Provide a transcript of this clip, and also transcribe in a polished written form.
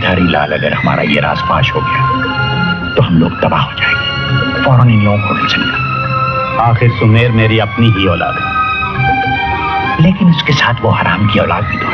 गिरधारी लाल, अगर हमारा ये राज फाश हो गया तो हम लोग तबाह हो जाएंगे। फौरन इन लोगों को समझा। आखिर सुमेर मेरी अपनी ही औलाद है। लेकिन उसके साथ वो हराम की औलाद भी तो है।